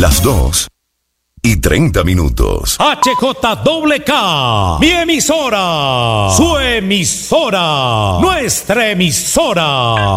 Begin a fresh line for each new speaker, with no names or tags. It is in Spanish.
Las 2:30.
HJWK, mi emisora, su emisora, nuestra emisora.